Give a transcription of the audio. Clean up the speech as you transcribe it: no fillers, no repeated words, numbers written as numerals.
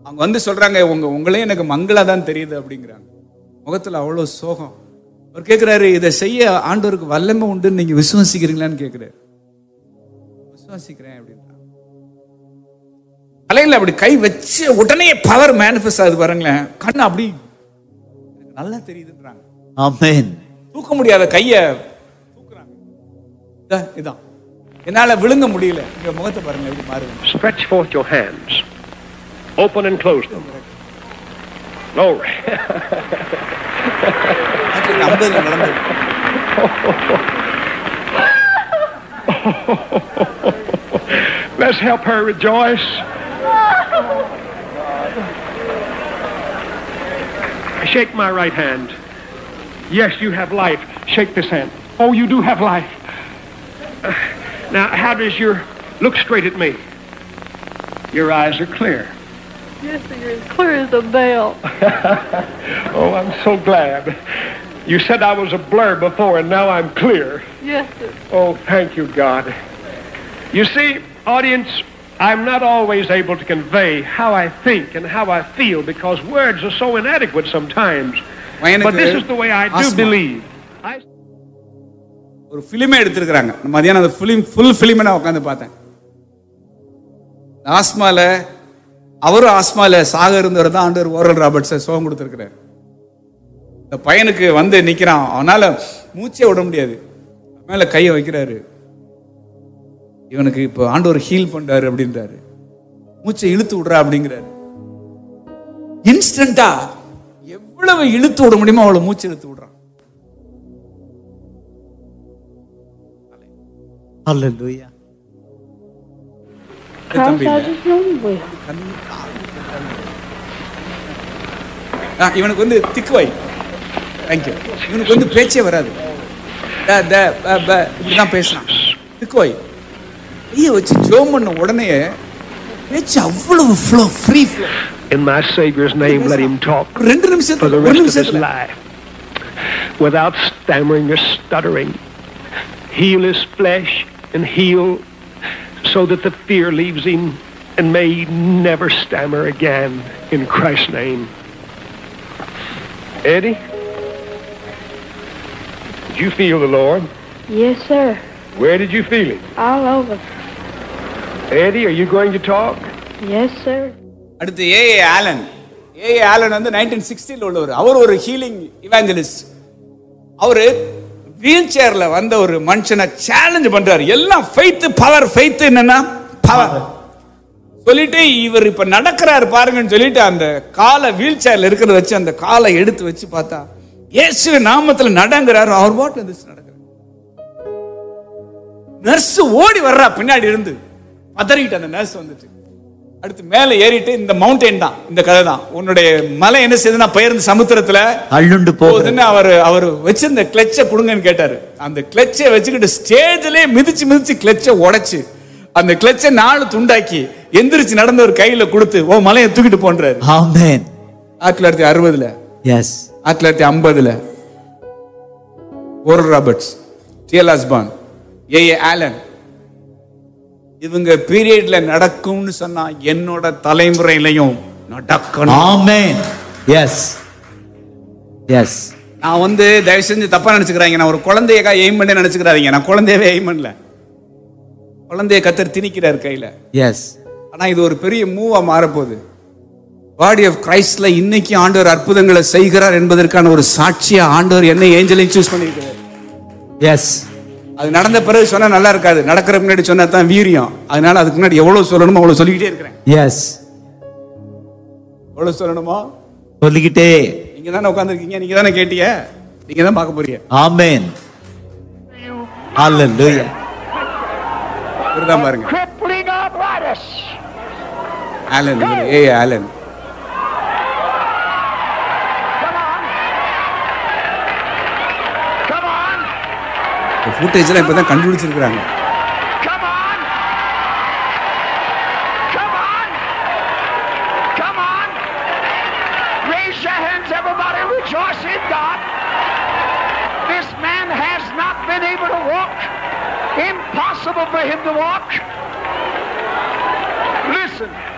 அவங்க வந்து சொல்றாங்க, உங்களே எனக்கு மங்களா தான் தெரியுது அப்படிங்கிறாங்க. முகத்துல அவ்வளவு சோகம். அவர் கேட்கிறாரு, இதை செய்ய ஆண்டவருக்கு வல்லமை உண்டுன்னு நீங்க விசுவாசிக்கிறீங்களான்னு கேட்கிறாரு. விசுவாசிக்கிறேன் அப்படின்றாங்க. தலையில அப்படி கை வச்சு உடனே பவர் மேனிஃபெஸ்ட் ஆகுது பாருங்களேன். கண்ணு அப்படி நல்லா தெரியுதுன்றாங்க. ஆமென். தூக்க முடியாத கைய தூக்குறாங்க. இதான் என்னால விழுங்க முடியல. இங்க முகத்தை பாருங்க எப்படி மாறுது. Stretch forth your hands. Open and close them. Glory. 50 நடந்தது. Let's help her rejoice. Shake my right hand. Yes, you have life. Shake this hand. Oh, you do have life. Now, how does your... Look straight at me. Your eyes are clear. Yes, sir, you're as clear as a bell. Oh, I'm so glad. You said I was a blur before, and now I'm clear. Yes, sir. Oh, thank you, God. You see, audience, I'm not always able to convey how I think and how I feel because words are so inadequate sometimes. But this is the way I do believe. ஒரு ஃபிலிமே எடுத்திருக்கிறாங்க. மதியானம் அந்த full ஃபிலிமை நான் உட்காந்து பார்த்தேன். ஆஸ்மால அவரும் ஆஸ்மால சாக இருந்தவர் தான் ஆண்டவர் ஓரல் ராபர்ட்ஸை சோகம் கொடுத்துருக்கிறார். இந்த பையனுக்கு வந்து நிக்கிறான், அவனால மூச்சே விட முடியாது. மேல கையை வைக்கிறாரு. இவனுக்கு இப்போ ஆண்டவர் ஹீல் பண்றாரு அப்படின்றாரு. மூச்சை இழுத்து விடுறா அப்படிங்கிறாரு. இன்ஸ்டன்டா எவ்வளவு இழுத்து விட முடியுமோ அவ்வளவு மூச்சு இழுத்து விடுறான். ஹalleluya. இவனுக்கு வந்து திக்குவை. தேங்க்யூ. இவனுக்கு வந்து பேச்சே வராது. இப்படிதான் பேசுறான். திக்குவை கையை வச்சு ஜோம் பண்ண உடனே பேச்சு அவ்வளவு flow, free flow. In my Savior's name, let him talk 2 நிமிஷத்துல for the rest of his life without stammering or stuttering. Heal his flesh and heal so that the fear leaves him and may he never stammer again in Christ's name. Eddie, did you feel the Lord? Yes, sir. Where did you feel him? All over. Eddie, are you going to talk? Yes, sir. அடுத்து AA Alan. AA Alan வந்து 1960 உள்ளவர். அவர் ஒரு healing இவாஞ்சலிஸ்ட். அவரு wheel சேர்ல வந்த ஒரு மனுஷனை challenge பண்றாரு. எல்லாம் ஃபெய்த் பவர். ஃபெய்த் என்னன்னா பவர் சொல்லிட்டு இவர் இப்ப நடக்கிறாரு பாருங்கன்னு சொல்லிட்டு அந்த காலை வீல் சேர்ல இருக்கிறத வச்சு அந்த காலை எடுத்து வச்சு பார்த்தா இயேசு நாமத்துல நடங்கிறாரு. அவர் பாட்டு நடக்கிறார். நர்ஸ் ஓடி வர்றா பின்னாடி இருந்து. பதறிட்டு அந்த நர்ஸ் வந்துட்டு அடுத்து மேல ஏறிட்டு, இந்த மவுண்டன் தான், இந்த கதை தான், உன்னுடைய மலை என்ன செய்யுதுன்னா பெயர்ந்து சமுத்திரத்துல அள்ளுண்டு போகுதுன்னு அவர் வச்சிருந்த கிளச்சை கொடுங்கன்னு கேட்டாரு. அந்த கிளச்சை வச்சுக்கிட்டு ஸ்டேஜ்லயே மிதிச்சு கிளச்சை உடைச்சு அந்த கிளச்சை 4 துண்டாக்கி எந்திரிச்சு நடந்த ஒரு கையில கொடுத்து ஓ மலையை தூக்கிட்டு போன்றாரு. ஆமென். 1960 S 1950 oral Roberts, TL ஆஸ்பான், AA Alan இவங்க பீரியட்ல நடக்கும்னு சொன்னா என்னோட தலைமுறையிலையும் நடக்கணும். ஆமென். S S. நான் வந்து தயவு செஞ்சு தப்பா நினைச்சுக்கிறாங்க. நான் ஒரு குழந்தையக்கா எய்ம் பண்ணி நினைச்சுக்கிறாங்க. நான் குழந்தையவே எய்ம் பண்ணல. குழந்தைய கத்தர் திணிக்கிறார் கையில. எஸ். ஆனா இது ஒரு பெரிய மூவா மாறப்போகுது. பாடி ஆஃப் கிரைஸ்ட்ல இன்னைக்கு ஆண்டவர் அற்புதங்களை செய்கிறார் என்பதற்கான ஒரு சாட்சியா ஆண்டவர் என்ன ஏஞ்சலையும் சூஸ் பண்ணியிருக்கிறார். எஸ். அது நடந்த பிறகு சொன்னா நல்லா இருக்காது. நடக்கிற முன்னாடி சொன்னா தான் வீரியம். அதனால அதுக்கு முன்னாடி எவ்வளவு சொல்லணுமோ அவ்வளவு சொல்லிக்கிட்டே இருக்கிறேன். எஸ். எவ்வளவு சொல்லணுமோ சொல்லிக்கிட்டே. நீங்க தானே உட்கார்ந்திருக்கீங்க, நீங்க தானே கேட்டீங்க, நீங்க தான் பார்க்க போறீங்க. ஆமென். ஹalleluya. இதுதான் பாருங்க. Crippling arthritis. ஆலன், ஏ ஆலன். ஃபுட்டேஜ்லாம் இப்பதான் கண்டுபிடிச்சிருக்காங்க. Come on. Raise your hands, everybody. Rejoice in God. This man has not been able to walk. Impossible for him to walk. Listen.